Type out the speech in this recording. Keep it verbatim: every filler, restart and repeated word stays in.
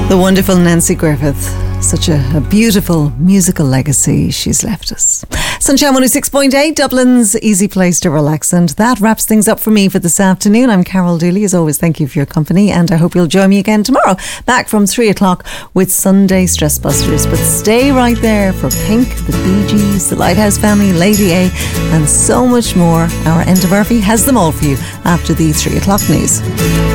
The wonderful Nancy Griffith. Such a, a beautiful musical legacy she's left us. Sunshine one oh six point eight, Dublin's easy place to relax. And that wraps things up for me for this afternoon. I'm Carol Dooley. As always, thank you for your company. And I hope you'll join me again tomorrow, back from three o'clock with Sunday Stress Busters. But stay right there for Pink, the Bee Gees, the Lighthouse Family, Lady A, and so much more. Our Enda Murphy has them all for you after the three o'clock news.